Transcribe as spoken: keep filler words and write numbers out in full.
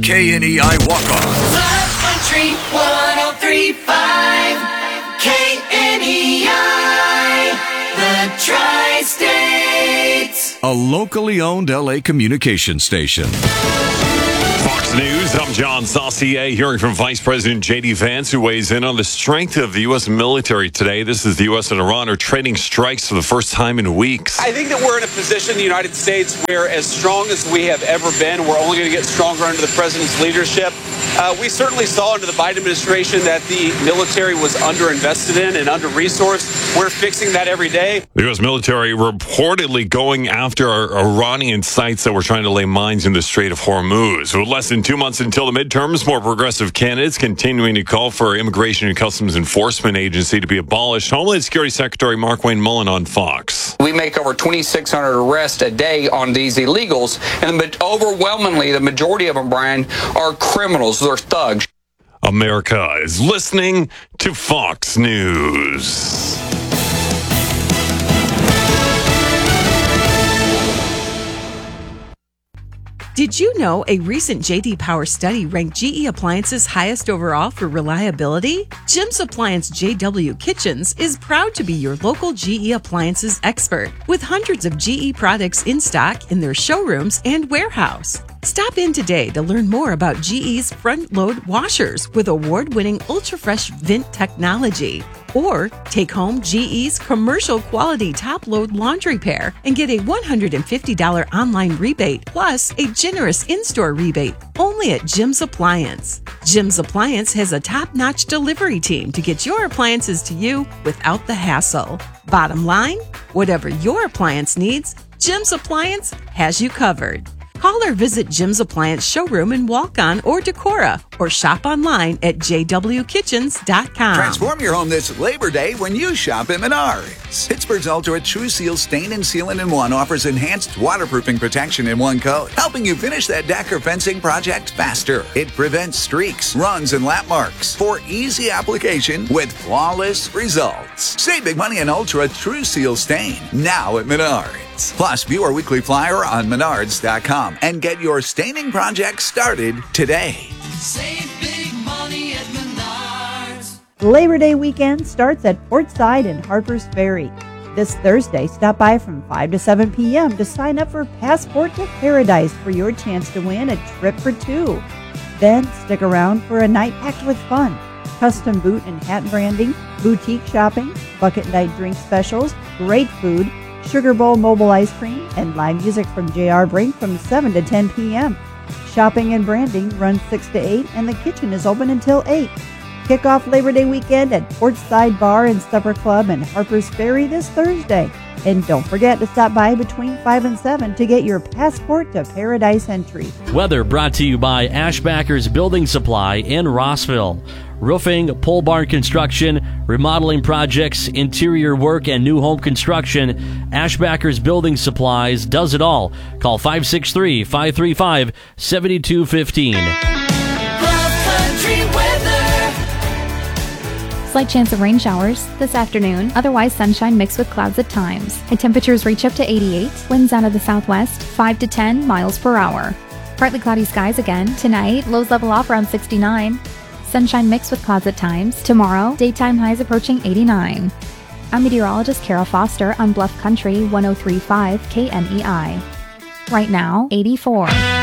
K N E I walk-on. Love Country one oh three point five K N E I, the Tri-States. A locally owned L A communication station. Fox News, I'm John Saucier, hearing from Vice President J D Vance, who weighs in on the strength of the U S military today. This is the U S and Iran are trading strikes for the first time in weeks. I think that we're in a position in the United States where, as strong as we have ever been, we're only going to get stronger under the president's leadership. Uh, we certainly saw under the Biden administration that the military was underinvested in and under-resourced. We're fixing that every day. The U S military reportedly going after Iranian sites that were trying to lay mines in the Strait of Hormuz. With less than two months until the midterms, more progressive candidates continuing to call for Immigration and Customs Enforcement Agency to be abolished. Homeland Security Secretary Markwayne Mullin on Fox. We make over twenty-six hundred arrests a day on these illegals, and the, overwhelmingly, the majority of them, Brian, are criminals. They're thugs. America is listening to Fox News. Did you know a recent J D Power study ranked G E Appliances highest overall for reliability? Jim's Appliance J W Kitchens is proud to be your local G E Appliances expert, with hundreds of G E products in stock in their showrooms and warehouse. Stop in today to learn more about G E's front-load washers with award-winning ultra-fresh vent technology. Or take home G E's commercial quality top-load laundry pair and get a one hundred fifty dollars online rebate plus a generous in-store rebate only at Jim's Appliance. Jim's Appliance has a top-notch delivery team to get your appliances to you without the hassle. Bottom line, whatever your appliance needs, Jim's Appliance has you covered. Call or visit Jim's Appliance showroom in Walk-On or Decorah, or shop online at j w kitchens dot com. Transform your home this Labor Day when you shop at Menards. Pittsburgh's Ultra True Seal Stain and Sealant in One offers enhanced waterproofing protection in one coat, helping you finish that deck or fencing project faster. It prevents streaks, runs, and lap marks for easy application with flawless results. Save big money on Ultra True Seal Stain now at Menards. Plus, view our weekly flyer on menards dot com and get your staining project started today. Save big money at Menards. Labor Day weekend starts at Portside and Harpers Ferry. This Thursday, stop by from five to seven p.m. to sign up for Passport to Paradise for your chance to win a trip for two. Then stick around for a night packed with fun. Custom boot and hat branding, boutique shopping, bucket night drink specials, great food, Sugar Bowl mobile ice cream, and live music from J R. Brink from seven to ten p.m. Shopping and branding runs six to eight, and the kitchen is open until eight. Kick off Labor Day weekend at Portside Bar and Supper Club and Harpers Ferry this Thursday. And don't forget to stop by between five and seven to get your Passport to Paradise entry. Weather brought to you by Ashbackers Building Supply in Rossville. Roofing, pole barn construction, remodeling projects, interior work, and new home construction. Ashbackers Building Supplies does it all. Call five six three, five three five, seven two one five. Love Country weather. Slight chance of rain showers this afternoon. Otherwise, sunshine mixed with clouds at times. High temperatures reach up to eighty-eight. Winds out of the southwest, five to ten miles per hour. Partly cloudy skies again. Tonight, lows level off around sixty-nine. Sunshine mixed with clouds at times. Tomorrow, daytime highs approaching eighty-nine. I'm meteorologist Carol Foster on Bluff Country one oh three point five K N E I. Right now, eighty-four.